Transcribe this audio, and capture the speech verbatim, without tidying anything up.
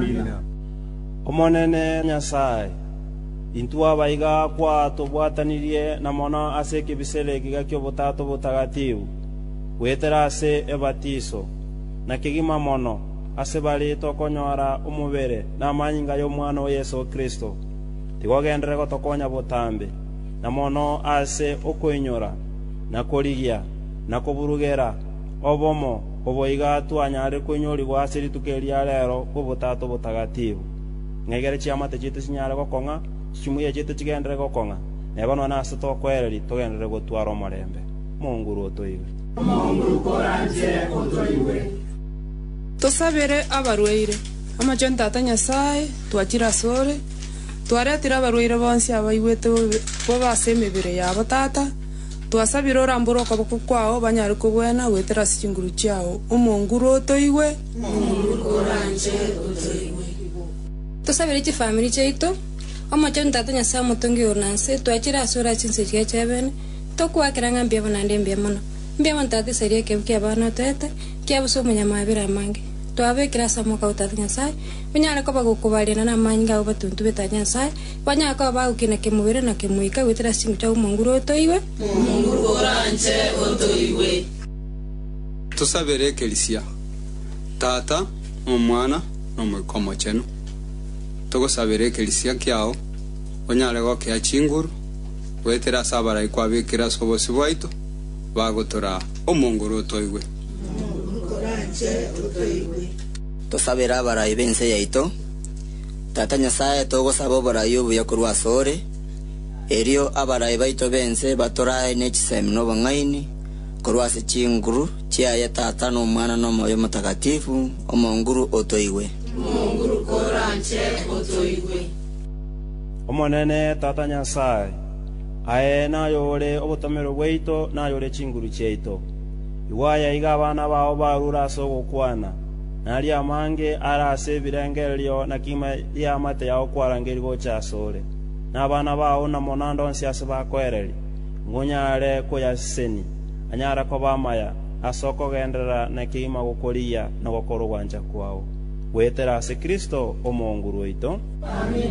Amina. Omonene Nyasaye intwa baiga kwa tobwatanirie na mono ase kibisere kiga kyo butato butagatifu wetera ase ebatiso na kigima mono ase bali tokonyora umubere na manyinga y'omwana wa Yesu Kristo tigogendere gotokonya butambe na mono ase okoinyora na korigia na kuburugera obomo oboiga twanyare kunyori gwase ritukeria rero ku butato butagatifu ngegere chiama techitu sinyare gokonga chimuye chitu chigendere gokonga nebo nona ase tokwereri tugendere gotwara omorembe Mungu otoiwe Mungu koranje otoiwe Tosabere abarwaire amacho ntata Nyasaye twachira sore twaretira abarwaire bonse abaigwete bo base emibere yabo tata twasabira orambura okoboko kwao banyare kobwena gwetera chinguru chiao Mungu otoiwe Mungu koranje otoiwe Tosabere chi family cheito amacho ntata Nyasaye mutongi onanse twachira sore chinse chebene tokwakira ngambia banande mbia mono mbia mantata seria kebke abana tete kiabuso munyamabira mange twabekira samoka utata Nyasaye bunyara ko bagukubarina na manyinga obatuntu beta Nyasaye banyaka ko bagukina kemubere na kemuika gwetera singu cha Mungu otoiwe Mungu koranje otoiwe Tusabere Kelisia tata omwana nomwikomo cheno tugusabire Kelisia kiao onyare go kya chinguru wetera sabara ikwabikira sobosi bwaito bagotora Mungu otoiwe Mungu koranje otoiwe Tosabera abarayi bense yaito tata Nyasaye togosaba obarayi obuya kurwa sore erio abarayi baito bense batorae nechisemi no bangaini kurwa se chinguru chiaye tata no mwana no moyo mutagatifu Mungu otoiwe Mungu koranje otoiwe Omonene tata Nyasaye ae nayore obutomero bwaito nayore chinguru cheito iwaya iga abana bao barura ase ogokwana nari amange arase ebirengererio na kima ya mate yao kwarangeri gochasore n'abana bao na monando nsi ase bakwereri ngonyare koyaseni anyara ko bamaya asoko gendera na kima gokoria na gokoro gwanja kwao wetera ase Kristo Mungu oito. Amen.